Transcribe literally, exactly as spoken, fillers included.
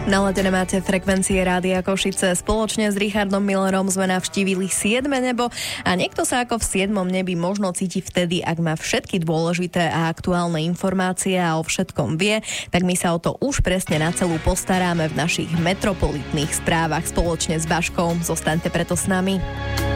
Naladené máte frekvencie Rádia Košice. Spoločne s Richardom Millerom sme navštívili siedme nebo a niekto sa ako v siedmom nebi možno cíti vtedy, ak má všetky dôležité a aktuálne informácie a o všetkom vie, tak my sa o to už presne na celú postaráme v našich metropolitných správach spoločne s Vaškom. Zostaňte preto s nami.